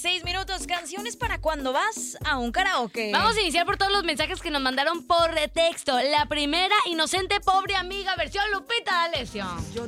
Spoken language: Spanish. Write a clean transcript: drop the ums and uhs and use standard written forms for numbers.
6 minutos. Canciones para cuando vas a un karaoke. Vamos a iniciar por todos los mensajes que nos mandaron por texto. La primera, Inocente Pobre Amiga, versión Lupita D'Alessio.